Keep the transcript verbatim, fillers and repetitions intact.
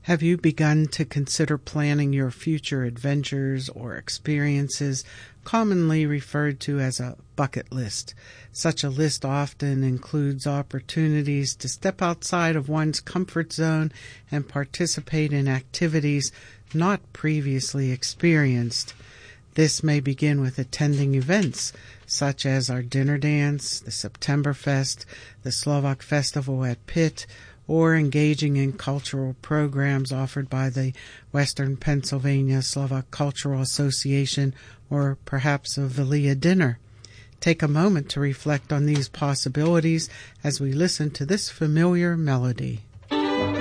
Have you begun to consider planning your future adventures or experiences, commonly referred to as a bucket list? Such a list often includes opportunities to step outside of one's comfort zone and participate in activities not previously experienced. This may begin with attending events such as our dinner dance, the Septemberfest, the Slovak Festival at Pitt, or engaging in cultural programs offered by the Western Pennsylvania Slovak Cultural Association, or perhaps a Velia dinner. Take a moment to reflect on these possibilities as we listen to this familiar melody.